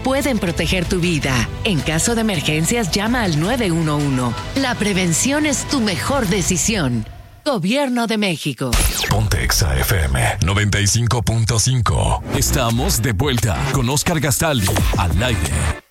pueden proteger tu vida. En caso de emergencias, llama al 911. La prevención es tu mejor decisión. Gobierno de México. Ponte Exa FM 95.5. Estamos de vuelta con Oscar Gastaldi al aire.